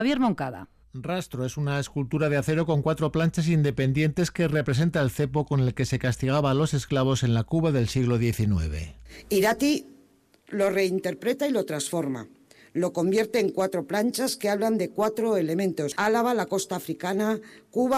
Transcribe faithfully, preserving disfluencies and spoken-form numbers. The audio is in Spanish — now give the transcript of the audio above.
Javier Moncada. Rastro es una escultura de acero con cuatro planchas independientes que representa el cepo con el que se castigaba a los esclavos en la Cuba del siglo diecinueve. Irati lo reinterpreta y lo transforma. Lo convierte en cuatro planchas que hablan de cuatro elementos: Álava, la costa africana, Cuba,